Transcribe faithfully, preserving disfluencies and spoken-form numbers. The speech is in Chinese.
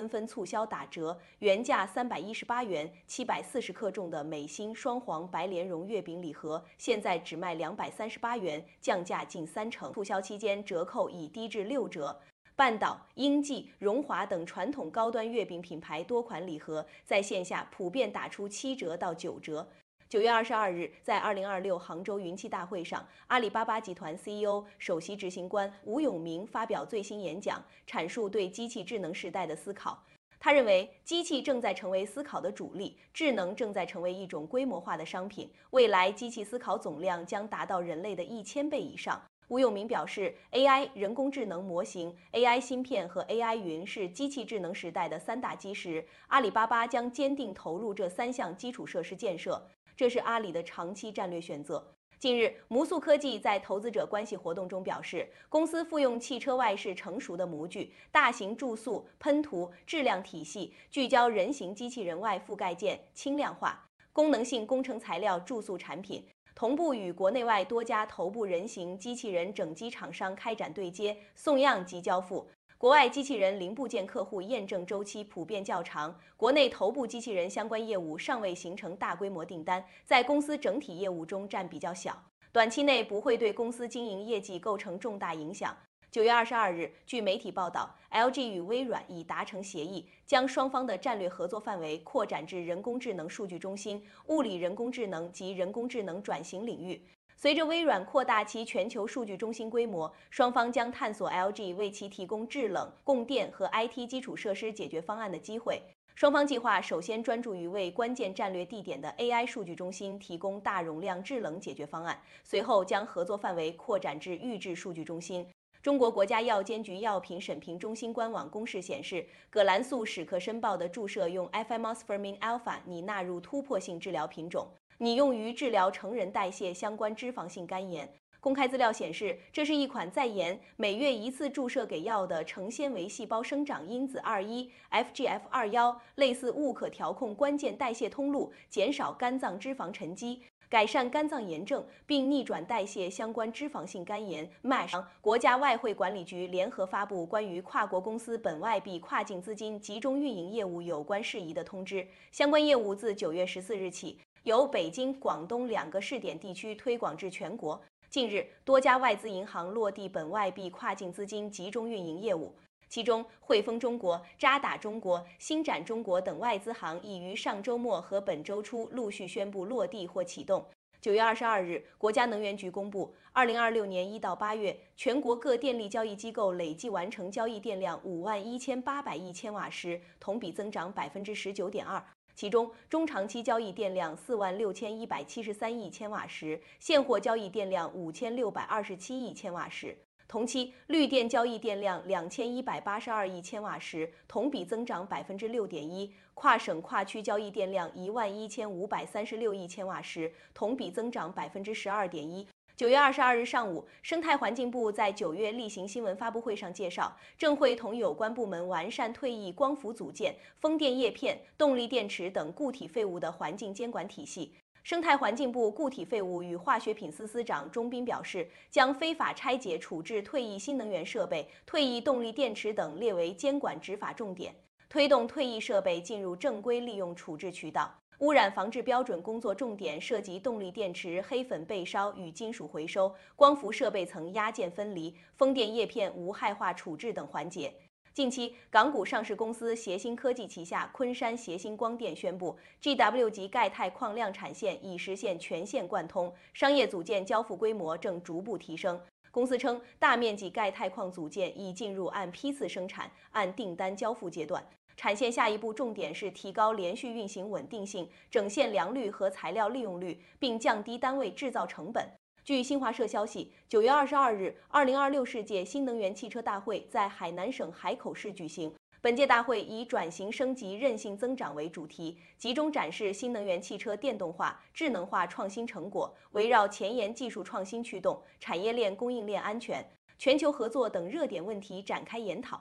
纷纷促销打折，原价三百一十八元、七百四十克重的美心双黄白莲蓉月饼礼盒，现在只卖两百三十八元，降价近三成。促销期间折扣已低至六折。半岛、英记、荣华等传统高端月饼品牌多款礼盒在线下普遍打出七折到九折。九月二十二日，在二零二六杭州云栖大会上，阿里巴巴集团 C E O、首席执行官吴永明发表最新演讲，阐述对机器智能时代的思考。他认为，机器正在成为思考的主力，智能正在成为一种规模化的商品，未来机器思考总量将达到人类的一千倍以上。吴永明表示 ，A I 人工智能模型、A I 芯片和 A I 云是机器智能时代的三大基石。阿里巴巴将坚定投入这三项基础设施建设，这是阿里的长期战略选择。近日，摩素科技在投资者关系活动中表示，公司复用汽车外饰成熟的模具、大型注塑、喷涂、质量体系，聚焦人形机器人外覆盖件轻量化、功能性工程材料注塑产品。同步与国内外多家头部人形机器人整机厂商开展对接、送样及交付。国外机器人零部件客户验证周期普遍较长，国内头部机器人相关业务尚未形成大规模订单，在公司整体业务中占比较小，短期内不会对公司经营业绩构成重大影响。九月二十二日，据媒体报道 ，L G 与微软已达成协议，将双方的战略合作范围扩展至人工智能数据中心、物理人工智能及人工智能转型领域。随着微软扩大其全球数据中心规模，双方将探索 L G 为其提供制冷、供电和 I T 基础设施解决方案的机会。双方计划首先专注于为关键战略地点的 A I 数据中心提供大容量制冷解决方案，随后将合作范围扩展至预制数据中心。中国国家药监局药品审评中心官网公示显示，葛兰素史克申报的注射用 Efimosfermin alpha 拟纳入突破性治疗品种，拟用于治疗成人代谢相关脂肪性肝炎。公开资料显示，这是一款在研每月一次注射给药的成纤维细胞生长因子二一 F G F 二十一，类似物可调控关键代谢通路，减少肝脏脂肪沉积，改善肝脏炎症，并逆转代谢相关脂肪性肝炎。M A S H 国家外汇管理局联合发布关于跨国公司本外币跨境资金集中运营业务有关事宜的通知，相关业务自九月十四日起，由北京、广东两个试点地区推广至全国。近日，多家外资银行落地本外币跨境资金集中运营业务，其中汇丰中国、渣打中国、星展中国等外资行已于上周末和本周初陆续宣布落地或启动。九月二十二日，国家能源局公布，二零二六年一到八月，全国各电力交易机构累计完成交易电量五万一千八百亿千瓦时，同比增长百分之十九点二。其中，中长期交易电量四万六千一百七十三亿千瓦时，现货交易电量五千六百二十七亿千瓦时。同期，绿电交易电量两千一百八十二亿千瓦时，同比增长百分之六点一；跨省跨区交易电量一万一千五百三十六亿千瓦时，同比增长百分之十二点一。九月二十二日上午，生态环境部在九月例行新闻发布会上介绍，正会同有关部门完善退役光伏组件、风电叶片、动力电池等固体废物的环境监管体系。生态环境部固体废物与化学品司司长钟斌表示，将非法拆解处置退役新能源设备、退役动力电池等列为监管执法重点，推动退役设备进入正规利用处置渠道。污染防治标准工作重点涉及动力电池黑粉被烧与金属回收、光伏设备层压件分离、风电叶片无害化处置等环节。近期，港股上市公司协鑫科技旗下昆山协鑫光电宣布 ，G W 级钙钛矿量产线已实现全线贯通，商业组件交付规模正逐步提升。公司称，大面积钙钛矿组件已进入按批次生产、按订单交付阶段。产线下一步重点是提高连续运行稳定性、整线良率和材料利用率，并降低单位制造成本。据新华社消息，九月二十二日，二零二六世界新能源汽车大会在海南省海口市举行。本届大会以转型升级、韧性增长为主题，集中展示新能源汽车电动化、智能化创新成果，围绕前沿技术创新驱动、产业链供应链安全、全球合作等热点问题展开研讨。